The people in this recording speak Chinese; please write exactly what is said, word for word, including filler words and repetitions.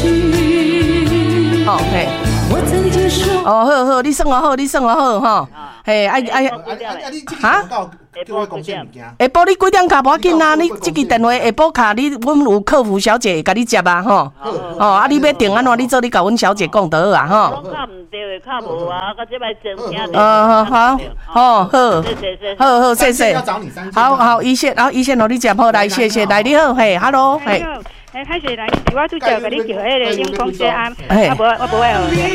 哦嘿，哦好好，你算我好，你算我好吼。嘿，爱爱啊，你这个广告叫我贡献物件。 下晡你几点卡无要紧啊？你这个电话下晡卡，你阮有客服小姐甲你接啊吼。哦，啊你要订安怎？你做你甲阮小姐讲就好啊吼。 讲卡唔对，卡无啊，我这摆真听的。 哦好，好好， 谢谢谢谢。 好好谢谢。 要找你三千。 好好，一线，好一线，互你接好来，谢谢，来你好，嘿 ，hello，嘿。 哎，开始来，我拄则甲你叫迄个永丰街啊，啊无我无爱。